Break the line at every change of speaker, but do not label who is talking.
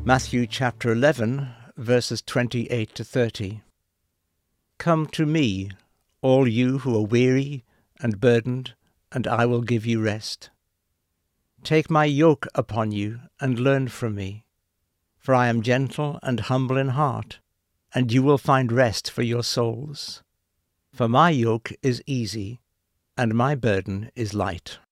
Matthew chapter 11, verses 28 to 30. Come to me, all you who are weary and burdened, and I will give you rest. Take my yoke upon you and learn from me, for I am gentle and humble in heart, and you will find rest for your souls. For my yoke is easy, and my burden is light.